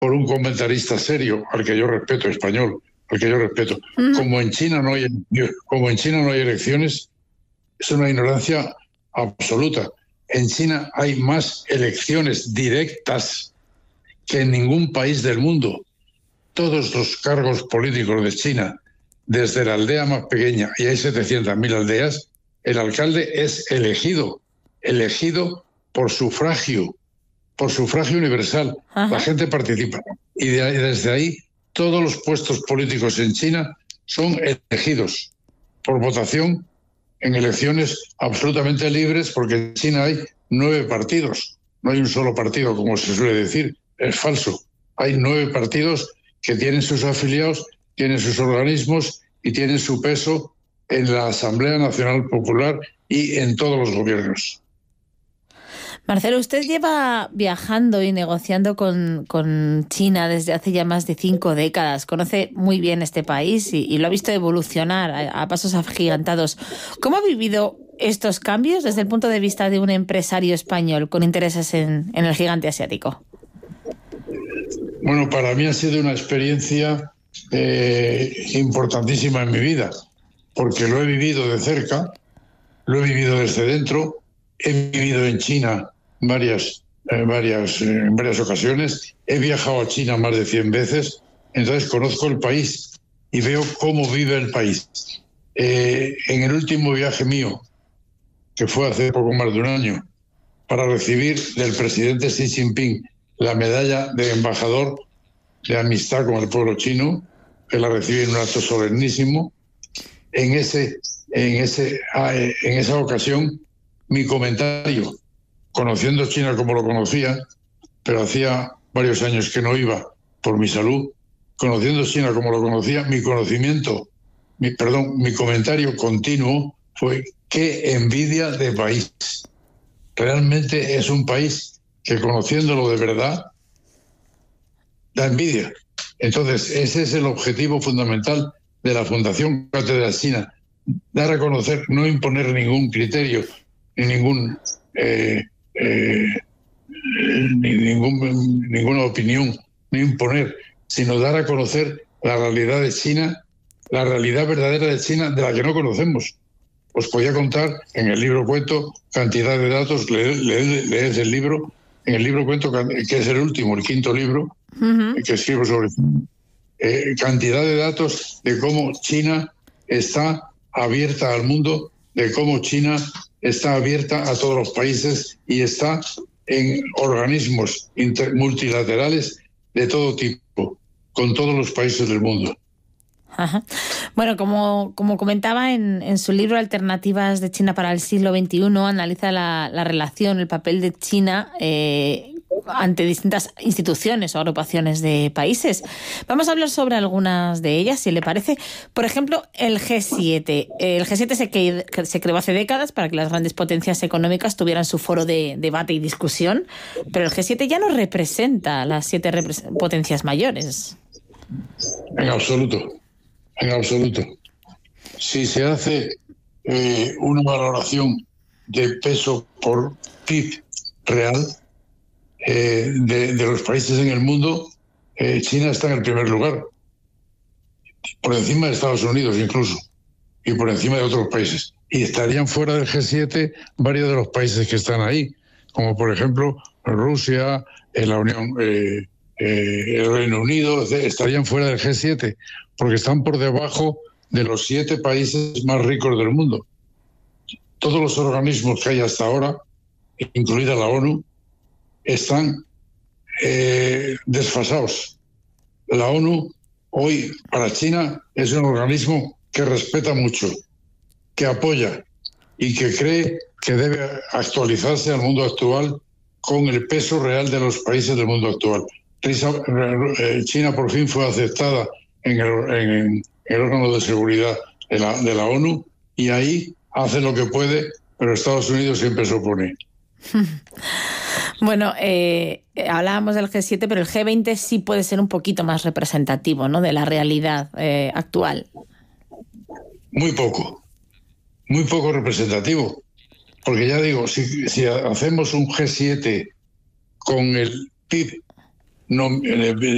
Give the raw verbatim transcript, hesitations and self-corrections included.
por un comentarista serio, al que yo respeto, español, al que yo respeto. Uh-huh. Como en China no hay, como en China no hay elecciones, es una ignorancia absoluta. En China hay más elecciones directas que en ningún país del mundo. Todos los cargos políticos de China, desde la aldea más pequeña, y hay setecientas mil aldeas, el alcalde es elegido, elegido por sufragio, por sufragio universal. Ajá. La gente participa. Y de ahí, desde ahí, todos los puestos políticos en China son elegidos por votación en elecciones absolutamente libres, porque en China hay nueve partidos. No hay un solo partido, como se suele decir. Es falso. Hay nueve partidos que tienen sus afiliados, tienen sus organismos y tienen su peso en la Asamblea Nacional Popular y en todos los gobiernos. Marcelo, usted lleva viajando y negociando con, con China desde hace ya más de cinco décadas. Conoce muy bien este país y, y lo ha visto evolucionar a, a pasos agigantados. ¿Cómo ha vivido estos cambios desde el punto de vista de un empresario español con intereses en, en el gigante asiático? Bueno, para mí ha sido una experiencia eh, importantísima en mi vida, porque lo he vivido de cerca, lo he vivido desde dentro, he vivido en China varias, eh, varias, eh, en varias ocasiones, he viajado a China más de cien veces, entonces conozco el país y veo cómo vive el país. Eh, en el último viaje mío, que fue hace poco más de un año, para recibir del presidente Xi Jinping la medalla de embajador de amistad con el pueblo chino, que la recibí en un acto solemnísimo. En, ese, en, ese, en esa ocasión, mi comentario, conociendo China como lo conocía, pero hacía varios años que no iba por mi salud, conociendo China como lo conocía, mi conocimiento, mi, perdón, mi comentario continuo fue: qué envidia de país. Realmente es un país que, conociéndolo de verdad, da envidia. Entonces, ese es el objetivo fundamental de la Fundación Cátedra China: dar a conocer, no imponer ningún criterio, ni ningún eh, eh, ni ningún, ninguna opinión, ni imponer, sino dar a conocer la realidad de China, la realidad verdadera de China, de la que no conocemos. Os podía contar, en el libro cuento cantidad de datos, leed, leed, leed el libro, en el libro cuento, que es el último, el quinto libro, uh-huh. que escribo sobre eh, cantidad de datos de cómo China está abierta al mundo, de cómo China está abierta a todos los países y está en organismos inter- multilaterales de todo tipo, con todos los países del mundo. Ajá. Bueno, como, como comentaba en, en su libro Alternativas de China para el siglo veintiuno, analiza la, la relación, el papel de China eh, ante distintas instituciones o agrupaciones de países. Vamos a hablar sobre algunas de ellas, si le parece. Por ejemplo, el G siete. El G siete se, que, se creó hace décadas para que las grandes potencias económicas tuvieran su foro de debate y discusión, pero el G siete ya no representa a las siete repres- potencias mayores. En absoluto. En absoluto. Si se hace eh, una valoración de peso por P I B real eh, de, de los países en el mundo, eh, China está en el primer lugar, por encima de Estados Unidos incluso, y por encima de otros países. Y estarían fuera del G siete varios de los países que están ahí, como por ejemplo Rusia, eh, la Unión, eh, eh, el Reino Unido, estarían fuera del G siete, porque están por debajo de los siete países más ricos del mundo. Todos los organismos que hay hasta ahora, incluida la ONU, están eh, desfasados. La ONU hoy para China es un organismo que respeta mucho, que apoya y que cree que debe actualizarse al mundo actual con el peso real de los países del mundo actual. China por fin fue aceptada en el, en el órgano de seguridad de la, de la ONU, y ahí hace lo que puede, pero Estados Unidos siempre se opone. Bueno, eh, hablábamos del G siete, pero el G veinte sí puede ser un poquito más representativo, ¿no?, de la realidad eh, actual. Muy poco, muy poco representativo, porque ya digo, si, si hacemos un G siete con el P I B no,